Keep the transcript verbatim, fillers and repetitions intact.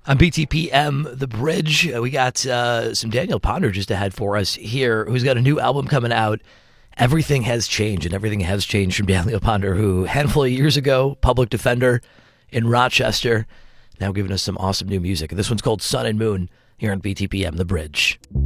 On B T P M, The Bridge, uh, we got uh, some Daniel Ponder just ahead for us here, who's got a new album coming out. Everything has changed, and everything has changed from Daniel Ponder, who a handful of years ago, public defender in Rochester, now giving us some awesome new music. This one's called Sun and Moon here on B T P M, The Bridge.